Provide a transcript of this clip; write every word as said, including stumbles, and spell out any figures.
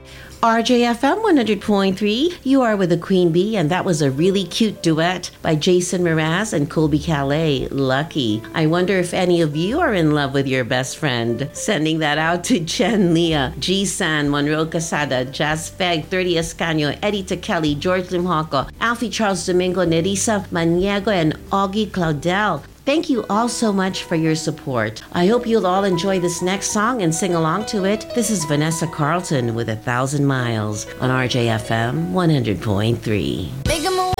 R J F M one hundred point three, you are with the Queen Bee, and that was a really cute duet by Jason Mraz and Colby Calais, Lucky. I wonder if any of you are in love with your best friend. Sending that out to Jen Leah, G. San, Monroe Casada, Jazz Feg, thirty Escanio, Eddie Kelly, George Limhoco, Alfie Charles Domingo, Nerissa Maniego, and Augie Claudel. Thank you all so much for your support. I hope you'll all enjoy this next song and sing along to it. This is Vanessa Carlton with A Thousand Miles on R J F M one hundred point three. Big